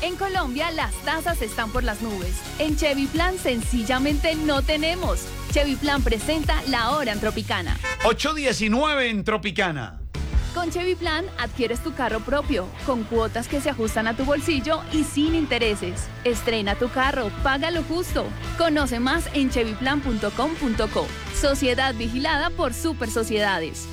En Colombia las tasas están por las nubes. En Chevy Plan sencillamente no tenemos. Chevy Plan presenta La Hora en Tropicana. 8:19 en Tropicana. Con Chevy Plan adquieres tu carro propio, con cuotas que se ajustan a tu bolsillo y sin intereses. Estrena tu carro, págalo justo. Conoce más en chevyplan.com.co. Sociedad vigilada por Super Sociedades.